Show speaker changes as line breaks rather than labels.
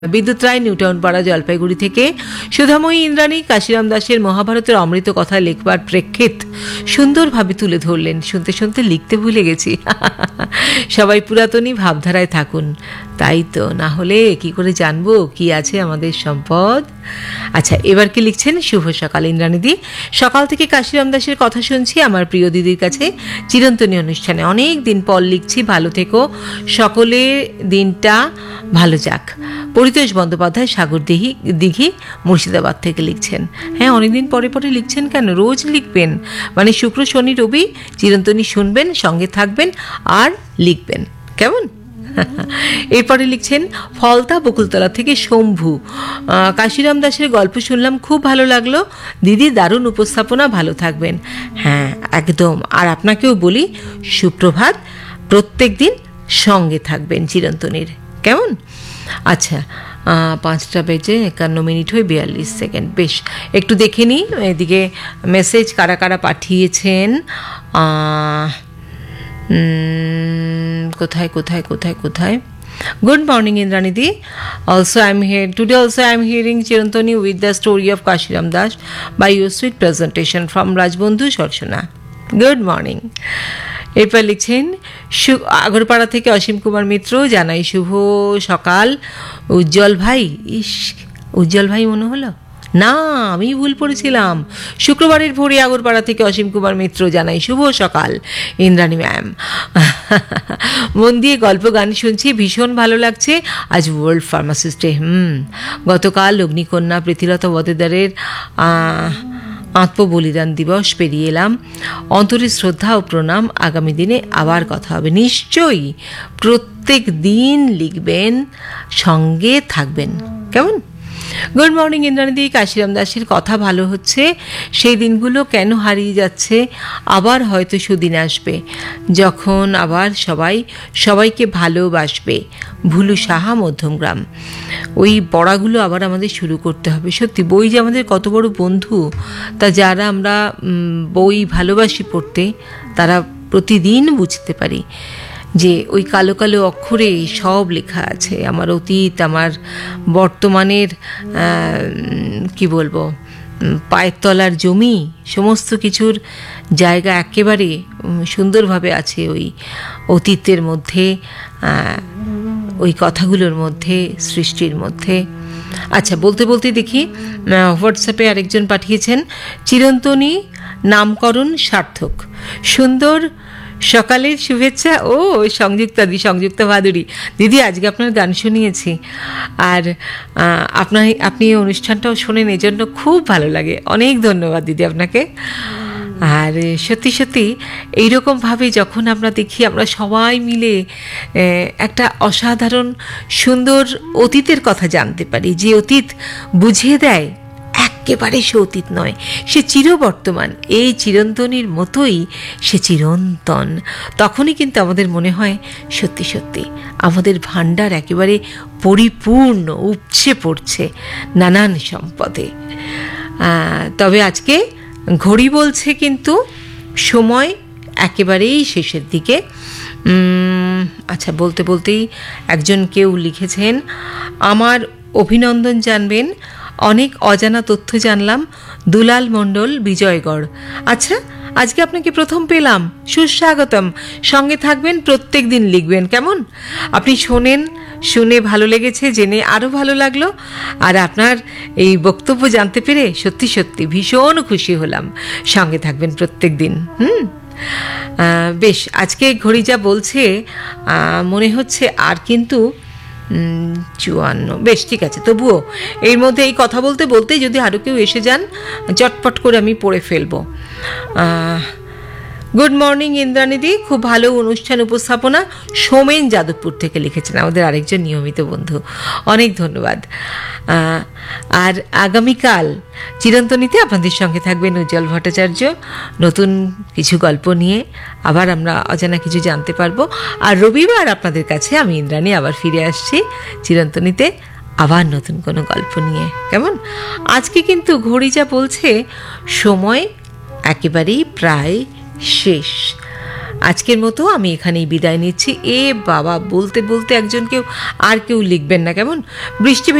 বিদ্যুৎ রায় নিউটাউন পাড়া জলপাইগুড়ি থেকে সুধাময়ী ইন্দ্রাণী কাশিরাম দাসের মহাভারতের অমৃত কথা লিখবার প্রেক্ষিত সুন্দরভাবে তুলে ধরলেন। শুনতে শুনতে লিখতে ভুলে গেছি। সবাই পুরাতনী ভাবধারায় থাকুন, তাই তো, না হলে কি করে জানবো কি আছে আমাদের সম্পদ। আচ্ছা, এবার কি লিখছেন? শুভ সকাল ইন্দ্রাণীদি, সকাল থেকে কাশিরাম দাসের কথা শুনছি আমার প্রিয় দিদির কাছে চিরন্তনী অনুষ্ঠানে। অনেক দিন পর লিখছি, ভালো থেকো, সকলে দিনটা ভালো যাক। পরিতোষ বন্দ্যোপাধ্যায়, সাগর দিঘি, মুর্শিদাবাদ থেকে লিখছেন। হ্যাঁ, অনেকদিন পরে পরে লিখছেন কেন? রোজ লিখবেন, মানে শুক্র শনি রবি চিরন্তনী শুনবেন, সঙ্গে থাকবেন আর লিখবেন, কেমন? এরপরে লিখছেন ফলতা বকুলতলা থেকে শম্ভু, কাশিরাম দাসের গল্প শুনলাম, খুব ভালো লাগলো দিদি, দারুণ উপস্থাপনা, ভালো থাকবেন। হ্যাঁ, একদম। আর আপনাকেও বলি সুপ্রভাত, প্রত্যেক দিন সঙ্গে থাকবেন চিরন্তনীর, কেমন? আচ্ছা, 5:51 হয়ে 42 সেকেন্ড। বেশ, একটু দেখে নিই এদিকে মেসেজ কারা কারা পাঠিয়েছেন। কোথায় কোথায় কোথায় কোথায় Good morning, Indranidhi. Also, today I am hearing Chirantoni with the story of Kashiram Das by your sweet presentation from Rajbandhu Sharshana. Good morning. এরপর লিখছেন আগরপাড়া থেকে অসীম কুমার মিত্র, জানাই শুভ সকাল উজ্জ্বল ভাই। ইস, উজ্জ্বল ভাই মনে হলো না, আমি ভুল পড়েছিলাম। শুক্রবারের ভোরে আগরপাড়া থেকে অসীম কুমার মিত্র, জানাই শুভ সকাল ইন্দ্রাণী ম্যাম। মন দিয়ে গল্প গান শুনছি, ভীষণ ভালো লাগছে। আজ ওয়ার্ল্ড ফার্মাসিস্ট ডে। গতকাল অগ্নিকন্যা প্রীতিলতা ওয়াদেদারের আত্মবলিদান দিবস পেরিয়ে এলাম। অন্তরে শ্রদ্ধা ও প্রণাম। আগামী দিনে আবার কথা হবে নিশ্চয়ই। প্রত্যেক দিন লিখবেন, সঙ্গে থাকবেন, কেমন? গুড মর্নিং ইন্দ্রাণীদি, কাশিরাম দাসের কথা ভালো হচ্ছে। সেই দিনগুলো কেন হারিয়ে যাচ্ছে? আবার হয়তো সুদিন আসবে যখন আবার সবাইকে ভালোবাসবে। ভুলু সাহা, মধ্যমগ্রাম। ওই পড়াগুলো আবার আমাদের শুরু করতে হবে। সত্যি, বই যে আমাদের কত বড় বন্ধু, তা যারা আমরা বই ভালোবাসি পড়তে, তারা প্রতিদিন বুঝতে পারি যে ওই কালো কালো অক্ষরে সব লেখা আছে। আমার অতীত, আমার বর্তমানের কি বলবো, পায়ের তলার জমি, সমস্ত কিছুর জায়গা একেবারে সুন্দরভাবে আছে ওই অতীতের মধ্যে, ওই কথাগুলোর মধ্যে, সৃষ্টির মধ্যে। আচ্ছা, বলতে বলতে দেখি হোয়াটসঅ্যাপে আরেকজন পাঠিয়েছেন, চিরন্তনী নামকরণ সার্থক, সুন্দর সকালের শুভেচ্ছা। ও সংযুক্তা ভাদুরী দিদি, আজকে আপনার গান শুনিয়েছি, আর আপনি এই অনুষ্ঠানটাও শোনেন, এজন্য খুব ভালো লাগে। অনেক ধন্যবাদ দিদি আপনাকে। আর সত্যি সত্যি এইরকমভাবে যখন আমরা দেখি, আমরা সবাই মিলে একটা অসাধারণ সুন্দর অতীতের কথা জানতে পারি, যে অতীত বুঝিয়ে দেয় একেবারে সে অতীত নয়, সে চিরবর্তমান, এই চিরন্তনীর মতোই সে চিরন্তন। তখনই কিন্তু আমাদের মনে হয় সত্যি সত্যি আমাদের ভাণ্ডার একেবারে পরিপূর্ণ, উপচে পড়ছে নানান সম্পদে। তবে আজকে ঘড়ি বলছে কিন্তু সময় একেবারেই শেষের দিকে। আচ্ছা, বলতে বলতেই কেউ লিখেছেন, আমার অভিনন্দন জানবেন, অনেক অজানা তথ্য জানলাম। দুলাল মণ্ডল, বিজয়গড়। আচ্ছা, আজকে আপনাকে প্রথম পেলাম, সুস্বাগতম। সঙ্গে থাকবেন, প্রত্যেক দিন লিখবেন, কেমন? আপনি শুনে ভালো লেগেছে, জেনে আরও ভালো লাগলো। আর আপনার এই বক্তব্য জানতে পেরে সত্যি সত্যি ভীষণ খুশি হলাম। সঙ্গে থাকবেন প্রত্যেক দিন। বেশ, আজকে ঘড়ি যা বলছে মনে হচ্ছে আর কিন্তু 54। বেশ, ঠিক আছে। তবুও এর মধ্যে এই কথা বলতে বলতে যদি আরও কেউ এসে যান, চটপট করে আমি পড়ে ফেলবো। গুড মর্নিং ইন্দ্রাণীদি, খুব ভালো অনুষ্ঠান উপস্থাপনা। সোমেন যাদবপুর থেকে লিখেছেন, আমাদের আরেকজন নিয়মিত বন্ধু। অনেক ধন্যবাদ। আর আগামীকাল চিরন্তনীতে আপনাদের সঙ্গে থাকবেন উজ্জ্বল ভট্টাচার্য, নতুন কিছু গল্প নিয়ে। আবার আমরা অজানা কিছু জানতে পারবো। আর রবিবার আপনাদের কাছে আমি ইন্দ্রাণী আবার ফিরে আসছি চিরন্তনীতে, আবার নতুন কোনো গল্প নিয়ে, কেমন? আজকে কিন্তু ঘড়ি যা বলছে সময় একেবারেই প্রায় শেষ। আজকের মতো আমি এখানেই বিদায় নিচ্ছি। এ বাবা, বলতে বলতে একজন কেউ আর কেউ লিখবেন না, কেমন? বৃষ্টি